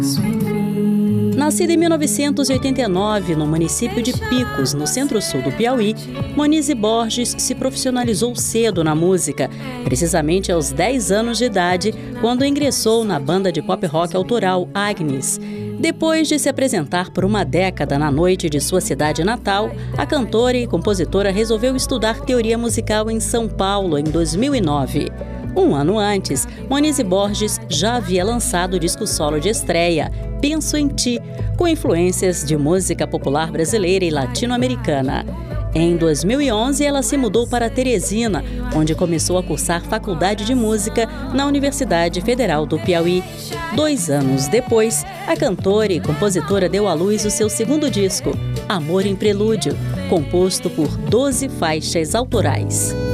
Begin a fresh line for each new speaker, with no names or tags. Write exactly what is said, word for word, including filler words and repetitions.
Nascida em mil novecentos e oitenta e nove, no município de Picos, no centro-sul do Piauí, Monize Borges se profissionalizou cedo na música, precisamente aos dez anos de idade, quando ingressou na banda de pop rock autoral Agnes. Depois de se apresentar por uma década na noite de sua cidade natal, a cantora e compositora resolveu estudar teoria musical em São Paulo em dois mil e nove. Um ano antes, Monize Borges já havia lançado o disco solo de estreia, Penso em Ti, com influências de música popular brasileira e latino-americana. Em dois mil e onze, ela se mudou para Teresina, onde começou a cursar faculdade de música na Universidade Federal do Piauí. Dois anos depois, a cantora e compositora deu à luz o seu segundo disco, Amor em Prelúdio, composto por doze faixas autorais.